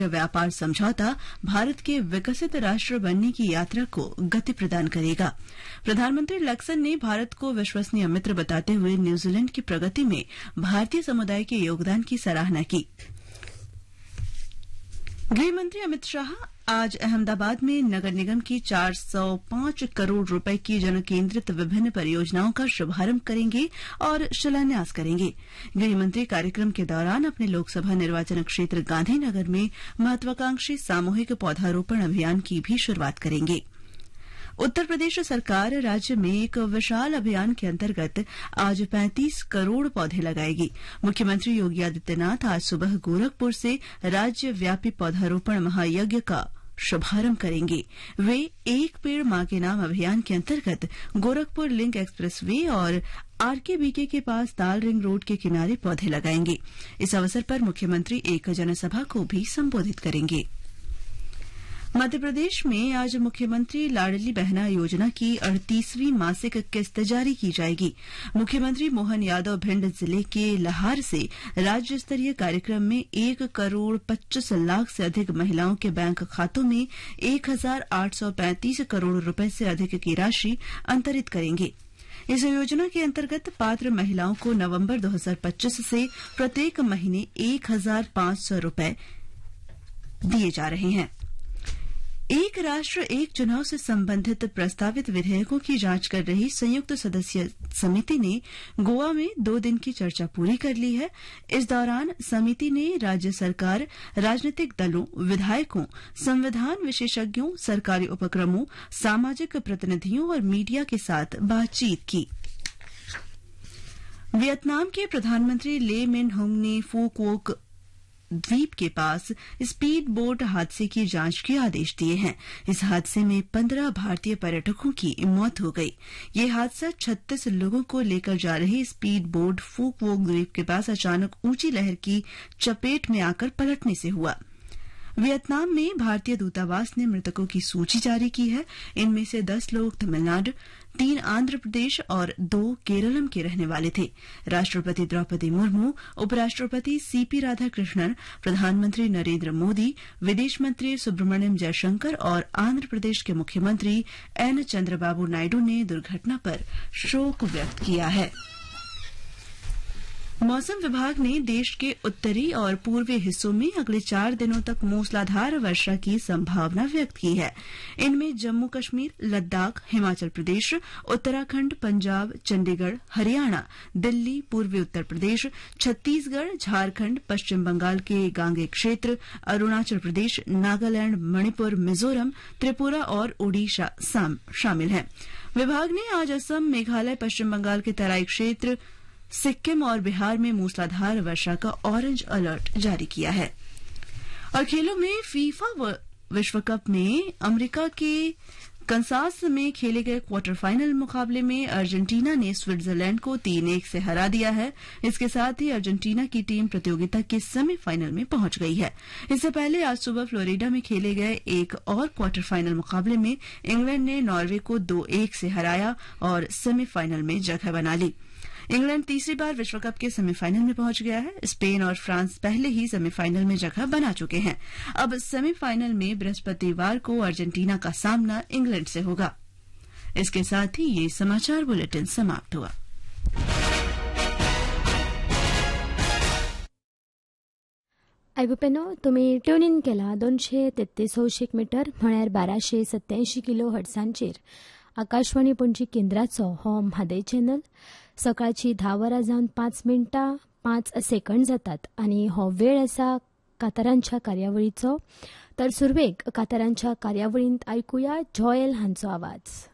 व्यापार समझौता भारत के विकसित राष्ट्र बनने की यात्रा को गति प्रदान करेगा। प्रधानमंत्री लक्सन ने भारत को विश्वसनीय मित्र बताते हुए न्यूजीलैंड की प्रगति में भारतीय समुदाय के योगदान की सराहना की। गृहमंत्री अमित शाह आज अहमदाबाद में नगर निगम की 405 करोड़ रुपए की जनकेंद्रित विभिन्न परियोजनाओं का शुभारंभ करेंगे और शिलान्यास करेंगे। गृहमंत्री कार्यक्रम के दौरान अपने लोकसभा निर्वाचन क्षेत्र गांधीनगर में महत्वाकांक्षी सामूहिक पौधारोपण अभियान की भी शुरूआत करेंगे। उत्तर प्रदेश सरकार राज्य में एक विशाल अभियान के अंतर्गत आज 35 करोड़ पौधे लगाएगी। मुख्यमंत्री योगी आदित्यनाथ आज सुबह गोरखपुर से राज्यव्यापी पौधारोपण महायज्ञ का शुभारंभ करेंगे। वे एक पेड़ मां के नाम अभियान के अंतर्गत गोरखपुर लिंक एक्सप्रेसवे और आरकेबीके के पास ताल रिंग रोड के किनारे पौधे लगाएंगे। इस अवसर पर मुख्यमंत्री एक जनसभा को भी संबोधित करेंगे। मध्य प्रदेश में आज मुख्यमंत्री लाडली बहना योजना की 38वीं मासिक किस्त जारी की जाएगी। मुख्यमंत्री मोहन यादव भिंड जिले के लहार से राज्य स्तरीय कार्यक्रम में 1 करोड़ 25 लाख से अधिक महिलाओं के बैंक खातों में 1,835 करोड़ रुपए से अधिक की राशि अंतरित करेंगे। इस योजना के अंतर्गत पात्र महिलाओं को नवंबर 2025 से प्रत्येक महीने 1,500 रुपए दिए जा रहे हैं। एक राष्ट्र एक चुनाव से संबंधित प्रस्तावित विधेयकों की जांच कर रही संयुक्त सदस्य समिति ने गोवा में 2 दिन की चर्चा पूरी कर ली है। इस दौरान समिति ने राज्य सरकार, राजनीतिक दलों, विधायकों, संविधान विशेषज्ञों, सरकारी उपक्रमों, सामाजिक प्रतिनिधियों और मीडिया के साथ बातचीत की। वियतनाम के प्रधानमंत्री ले मिन होंग ने फूकोक द्वीप के पास स्पीड बोट हादसे की जांच के आदेश दिए हैं। इस हादसे में 15 भारतीय पर्यटकों की मौत हो गई। ये हादसा 36 लोगों को लेकर जा रही स्पीड बोट फूकवोक द्वीप के पास अचानक ऊंची लहर की चपेट में आकर पलटने से हुआ। वियतनाम में भारतीय दूतावास ने मृतकों की सूची जारी की है। इनमें से 10 लोग तमिलनाडु, 3 आंध्र प्रदेश और 2 केरलम के रहने वाले थे। राष्ट्रपति द्रौपदी मुर्मू, उपराष्ट्रपति सीपी राधाकृष्णन, प्रधानमंत्री नरेंद्र मोदी, विदेश मंत्री सुब्रमण्यम जयशंकर और आंध्र प्रदेश के मुख्यमंत्री एन चंद्रबाबू नायडू ने दुर्घटना पर शोक व्यक्त किया है। मौसम विभाग ने देश के उत्तरी और पूर्वी हिस्सों में अगले 4 दिनों तक मूसलाधार वर्षा की संभावना व्यक्त की है। इनमें जम्मू कश्मीर, लद्दाख, हिमाचल प्रदेश, उत्तराखंड, पंजाब, चंडीगढ़, हरियाणा, दिल्ली, पूर्वी उत्तर प्रदेश, छत्तीसगढ़, झारखंड, पश्चिम बंगाल के गांगे क्षेत्र, अरुणाचल प्रदेश, नागालैंड, मणिपुर, मिजोरम, त्रिपुरा और ओडिशा शामिल हैं। विभाग ने आज असम, मेघालय, पश्चिम बंगाल के तराई क्षेत्र, सिक्किम और बिहार में मूसलाधार वर्षा का ऑरेंज अलर्ट जारी किया है। और खेलों में फीफा विश्व कप में अमेरिका के कंसास में खेले गए क्वार्टर फाइनल मुकाबले में अर्जेंटीना ने स्विट्जरलैंड को 3-1 से हरा दिया है। इसके साथ ही अर्जेंटीना की टीम प्रतियोगिता के सेमीफाइनल में पहुंच गई है। इससे पहले आज सुबह फ्लोरिडा में खेले गए एक और क्वार्टर फाइनल मुकाबले में इंग्लैंड ने नॉर्वे को 2-1 से हराया और सेमीफाइनल में जगह बना ली। इंग्लैंड तीसरी बार विश्व कप के सेमीफाइनल में पहुंच गया है। स्पेन और फ्रांस पहले ही सेमीफाइनल में जगह बना चुके हैं। अब सेमीफाइनल में बृहस्पतिवार को अर्जेंटीना का सामना इंग्लैंड से होगा। इसके साथ ही ये समाचार बुलेटिन समाप्त हुआ। आयकुपेनो तुम्ही ट्यून इन केला 233 मीटर म्हळ्यार 1287 किलो हर्ट्सांचेर आकाशवाणी पणजी केंद्राचो हो म्हादय चॅनल। सकाळची 10 वरां जावन 5 मिनटां 5 सेकंड जातात आनी हो वेळ आसा कांतारांच्या कार्यावळीचो। तर सुरवेक कांतारांच्या कार्यावळींत आयकुया जॉयल हांचो आवाज।